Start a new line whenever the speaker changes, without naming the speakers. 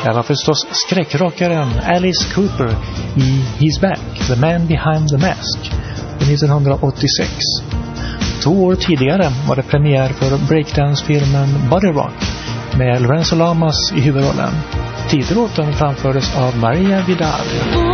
Det var förstås skräckrockaren Alice Cooper i He's Back, The Man Behind the Mask, 1986. 2 år tidigare var det premiär för breakdance-filmen Body Rock med Lorenzo Lamas i huvudrollen. Titellåten framfördes av Maria Vidal.